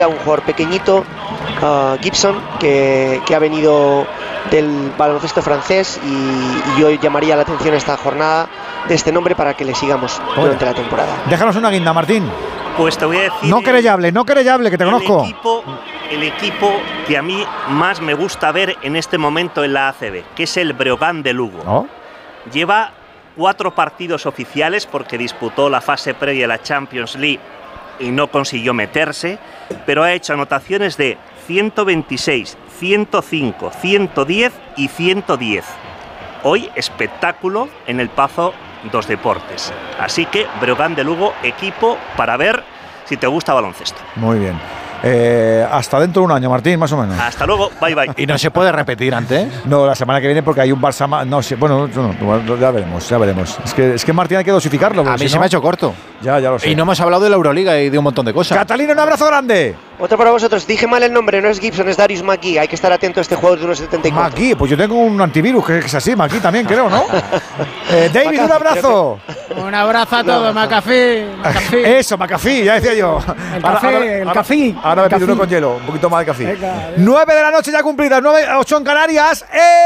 un jugador pequeñito, Gibson, que ha venido del baloncesto francés, y yo llamaría la atención esta jornada de este nombre para que le sigamos durante la temporada. Déjanos una guinda, Martín. Pues te voy a decir… No querellable, que te conozco. El equipo que a mí más me gusta ver en este momento en la ACB, que es el Breogán de Lugo. ¿Oh? Lleva 4 partidos oficiales porque disputó la fase previa de la Champions League y no consiguió meterse, pero ha hecho anotaciones de 126, 105, 110 y 110. Hoy espectáculo en el Pazo dos Deportes. Así que Breogán de Lugo, equipo para ver si te gusta baloncesto. Muy bien. Hasta dentro de un año, Martín, más o menos. Hasta luego, bye bye. ¿Y no se puede repetir antes? No, la semana que viene porque hay un Barça más. No sé, bueno, ya veremos. Es que Martín hay que dosificarlo. A mí se me ha hecho corto. Ya lo sé. Y no hemos hablado de la Euroliga y de un montón de cosas. Catalina, un abrazo grande. Otro para vosotros. Dije mal el nombre, no es Gibson, es Darius McGee. Hay que estar atento a este jugador de 1,74. McGee, pues yo tengo un antivirus que es así, McGee también, creo, ¿no? David, un abrazo. Un abrazo a todos, McAfee. Eso, McAfee, ya decía yo. El café. Ahora me pido uno con hielo, un poquito más de café. 9 de la noche ya cumplidas, 8 en Canarias.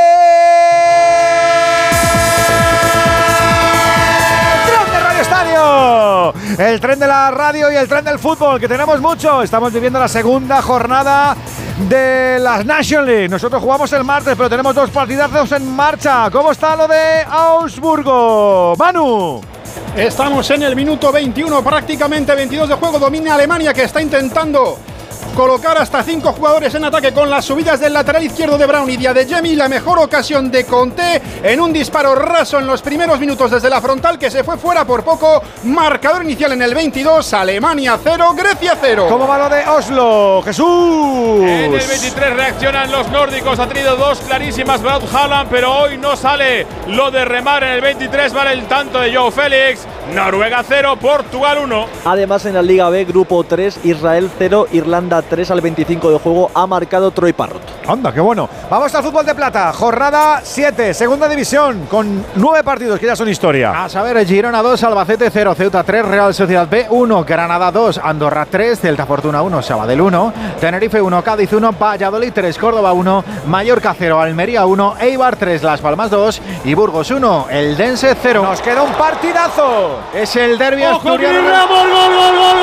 El tren de la radio y el tren del fútbol, que tenemos mucho. Estamos viviendo la segunda jornada de las National League. Nosotros jugamos el martes, pero tenemos 2 partidazos en marcha. ¿Cómo está lo de Augsburgo? Manu. Estamos en el minuto 21, prácticamente 22 de juego. Domina Alemania, que está intentando colocar hasta 5 jugadores en ataque con las subidas del lateral izquierdo de Brown y de Adeyemi. La mejor ocasión de Conté en un disparo raso en los primeros minutos desde la frontal, que se fue fuera por poco. Marcador inicial en el 22, Alemania 0, Grecia 0. ¿Cómo va lo de Oslo, Jesús? En el 23 reaccionan los nórdicos. Ha tenido 2 clarísimas Braut Haaland, pero hoy no sale lo de remar. En el 23 vale el tanto de Joao Félix. Noruega 0, Portugal 1. Además, en la Liga B, Grupo 3, Israel 0, Irlanda 3 al 25 de juego. Ha marcado Troy Parrott. Anda, qué bueno. Vamos al fútbol de plata. Jornada 7, segunda división, con 9 partidos que ya son historia. A saber, Girona 2, Albacete 0, Ceuta 3, Real Sociedad B 1, Granada 2, Andorra 3, Celta Fortuna 1, Sabadell 1, Tenerife 1, Cádiz 1, Valladolid 3, Córdoba 1, Mallorca 0, Almería 1, Eibar 3, Las Palmas 2 y Burgos 1, Eldense 0. Nos queda un partidazo. Es el derbi asturiano. ¡Gol!